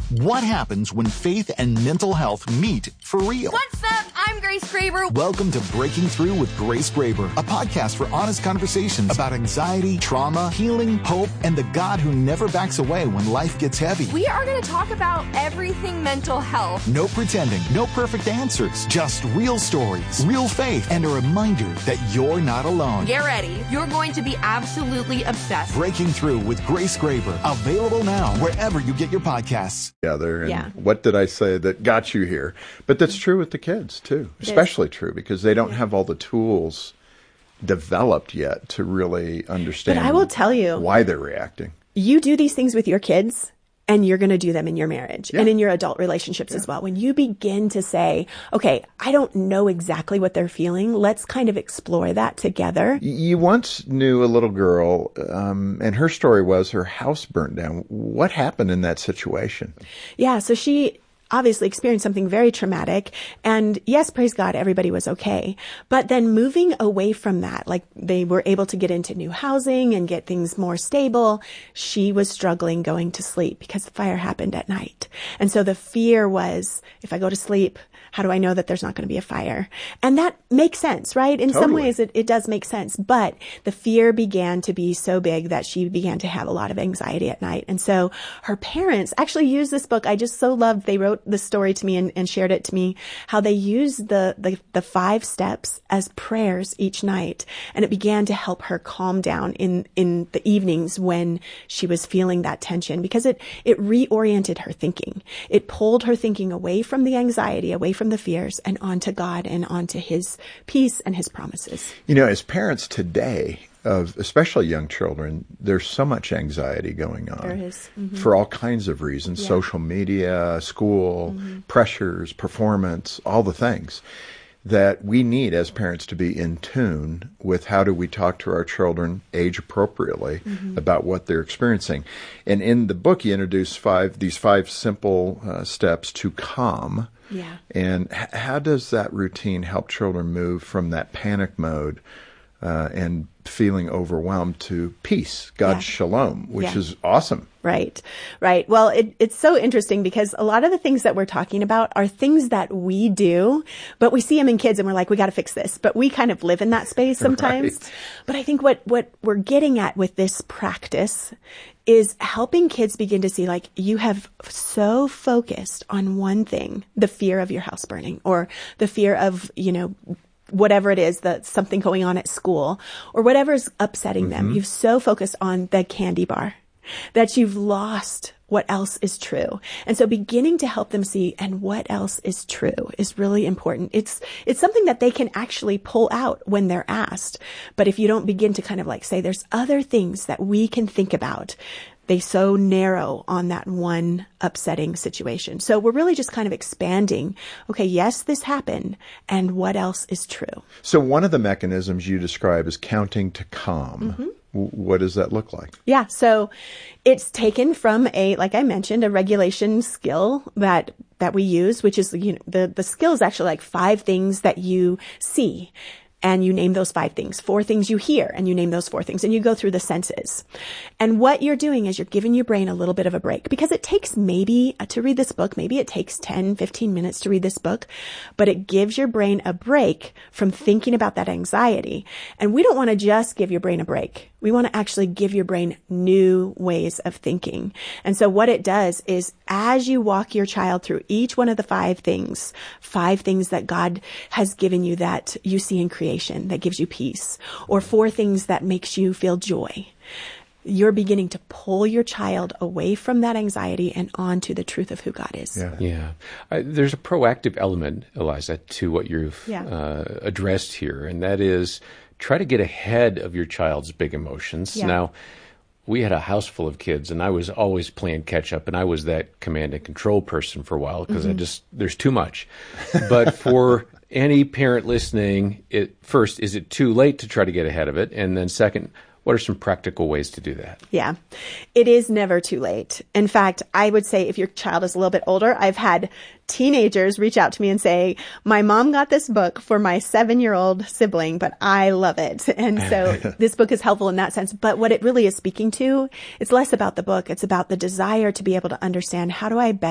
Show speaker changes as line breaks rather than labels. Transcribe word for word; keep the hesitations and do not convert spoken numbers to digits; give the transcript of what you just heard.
What happens when faith and mental health meet for real?
What's up? I'm Grace Graber.
Welcome to Breaking Through with Grace Graber, a podcast for honest conversations about anxiety, trauma, healing, hope, and the God who never backs away when life gets heavy.
We are going to talk about everything mental health.
No pretending, no perfect answers, just real stories, real faith, and a reminder that you're not alone.
Get ready. You're going to be absolutely obsessed.
Breaking Through with Grace Graber, available now wherever you get your podcasts.
Together and
yeah.
What did I say that got you here? But that's true with the kids too,
it
especially
is.
true because they don't yeah. have all the tools developed yet to really understand.
But I will tell you
why they're reacting.
You do these things with your kids, and you're going to do them in your marriage
yeah.
and in your adult relationships
yeah.
as well. When you begin to say, okay, I don't know exactly what they're feeling. Let's kind of explore that together.
You once knew a little girl, um, and her story was her house burned down. What happened in that situation?
Yeah, so she obviously experienced something very traumatic. And yes, praise God, everybody was okay. But then moving away from that, like they were able to get into new housing and get things more stable, she was struggling going to sleep because the fire happened at night. And so the fear was, if I go to sleep, how do I know that there's not going to be a fire? And that makes sense, right? In
totally.
some ways, it, it does make sense. But the fear began to be so big that she began to have a lot of anxiety at night. And so her parents actually used this book. I just so loved, they wrote the story to me and, and shared it to me, how they used the, the, the five steps as prayers each night. And it began to help her calm down in, in the evenings when she was feeling that tension, because it, it reoriented her thinking. It pulled her thinking away from the anxiety, away from the fears, and onto God and onto His peace and His promises.
You know, as parents today, of especially young children, there's so much anxiety going on.
There is. Mm-hmm.
For all kinds of reasons,
yeah.
social media, school,
mm-hmm.
pressures, performance, all the things that we need as parents to be in tune with. How do we talk to our children age appropriately mm-hmm. about what they're experiencing? And in the book, you introduce five these five simple uh, steps to calm.
Yeah.
And h- how does that routine help children move from that panic mode uh, and feeling overwhelmed to peace, God's
yeah.
shalom, which
yeah.
is awesome.
Right, right. Well, it, it's so interesting because a lot of the things that we're talking about are things that we do, but we see them in kids and we're like, we got to fix this. But we kind of live in that space sometimes.
Right.
But I think what, what we're getting at with this practice is helping kids begin to see, like, you have so focused on one thing, the fear of your house burning, or the fear of, you know, whatever it is, that something going on at school or whatever's upsetting mm-hmm. them. You've so focused on the candy bar that you've lost what else is true. And so beginning to help them see, and what else is true, is really important. It's, it's something that they can actually pull out when they're asked. But if you don't begin to kind of like say, there's other things that we can think about, they so narrow on that one upsetting situation. So we're really just kind of expanding, okay, yes, this happened, and what else is true?
So one of the mechanisms you describe is counting to calm.
Mm-hmm.
W- what does that look like?
Yeah, so it's taken from a, like I mentioned, a regulation skill that that we use, which is, you know, the, the skill is actually like five things that you see. And you name those five things, four things you hear, and you name those four things, and you go through the senses. And what you're doing is you're giving your brain a little bit of a break, because it takes maybe uh, to read this book, maybe it takes ten, fifteen minutes to read this book, but it gives your brain a break from thinking about that anxiety. And we don't want to just give your brain a break. We want to actually give your brain new ways of thinking. And so what it does is, as you walk your child through each one of the five things, five things that God has given you that you see in creation, that gives you peace, or four things that makes you feel joy, you're beginning to pull your child away from that anxiety and onto the truth of who God is.
Yeah.
Yeah. Uh, there's a proactive element, Eliza, to what you've
yeah.
uh, addressed here, and that is try to get ahead of your child's big emotions.
Yeah.
Now, we had a house full of kids, and I was always playing catch up, and I was that command and control person for a while because mm-hmm. I just, there's too much. But for any parent listening, it, first, is it too late to try to get ahead of it? And then second, what are some practical ways to do that?
Yeah, it is never too late. In fact, I would say if your child is a little bit older, I've had teenagers reach out to me and say, my mom got this book for my seven-year-old sibling, but I love it. And so this book is helpful in that sense. But what it really is speaking to, it's less about the book. It's about the desire to be able to understand, how do I better